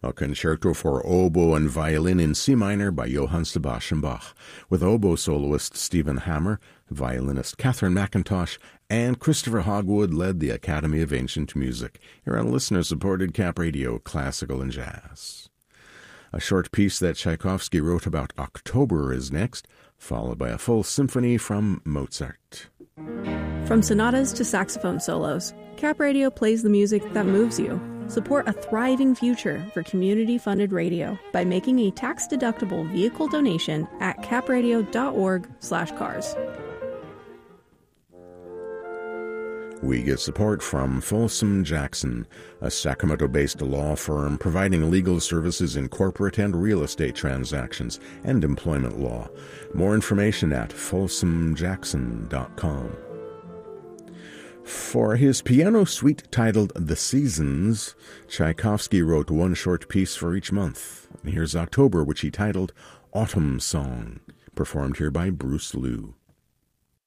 A concerto for oboe and violin in C minor by Johann Sebastian Bach, with oboe soloist Stephen Hammer, violinist Catherine McIntosh, and Christopher Hogwood led the Academy of Ancient Music, here on listener-supported Cap Radio Classical and Jazz. A short piece that Tchaikovsky wrote about October is next, followed by a full symphony from Mozart. From sonatas to saxophone solos, Cap Radio plays the music that moves you. Support a thriving future for community-funded radio by making a tax-deductible vehicle donation at capradio.org/cars. We get support from Folsom Jackson, a Sacramento-based law firm providing legal services in corporate and real estate transactions and employment law. More information at folsomjackson.com. For his piano suite titled The Seasons, Tchaikovsky wrote one short piece for each month. Here's October, which he titled Autumn Song, performed here by Bruce Liu.